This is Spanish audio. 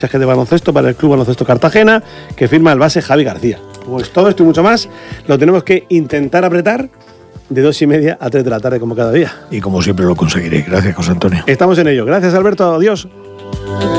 de baloncesto para el Club Baloncesto Cartagena, que firma el base Javi García. Pues todo esto y mucho más lo tenemos que intentar apretar de 2:30 a 3 de la tarde como cada día. Y como siempre lo conseguiré. Gracias, José Antonio. Estamos en ello. Gracias, Alberto. Adiós.